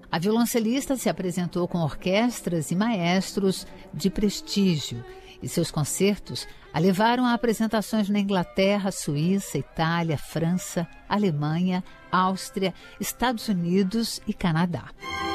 A violoncelista se apresentou com orquestras e maestros de prestígio e seus concertos a levaram a apresentações na Inglaterra, Suíça, Itália, França, Alemanha, Áustria, Estados Unidos e Canadá.